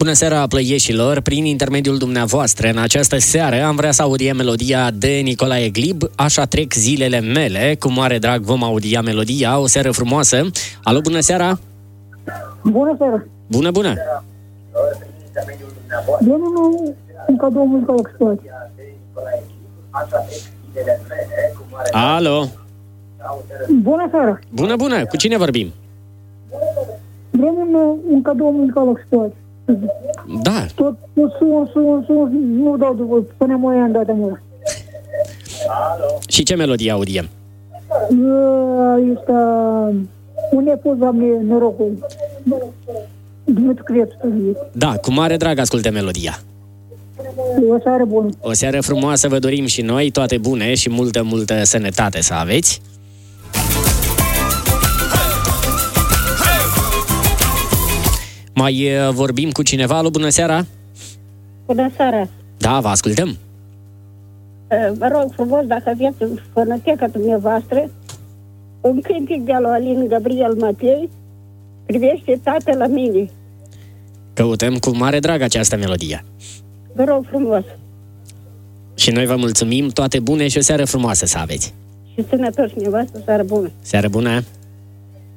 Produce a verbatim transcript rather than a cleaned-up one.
Bună seara, plăieșilor! Prin intermediul dumneavoastră, în această seară, am vrea să audiem melodia de Nicolae Glib, Așa trec zilele mele. Cu mare drag vom audia melodia. O seară frumoasă! Alo, bună seara! Bună seara! Bună, bună! Dă-mi un cadou muzical exploat. Alo! Bună seara! Bună, bună! Cu cine vorbim? Vrem un, un cadou muzical exploat. Da. Tot, tot sun, sun, sun, nu dau după, până mă ia în data mea. Și ce melodie audiem? Este un nepus, Doamne, norocul. Dumitru Crețu. Da, cu mare drag asculte melodia. O seară bună. O seară frumoasă vă dorim și noi, toate bune și multă, multă sănătate să aveți. Mai uh, vorbim cu cineva? Alo, bună seara! Bună seara! Da, vă ascultăm! Uh, vă rog frumos, dacă aveți în fonoteca dumneavoastră un cântic de-a lui Alin Gabriel Matei, Privește tată la mine. Căutăm cu mare drag această melodie. Vă rog frumos! Și noi vă mulțumim, toate bune și o seară frumoasă să aveți! Și sănătoși, nevastă, seară bună! Seară bună!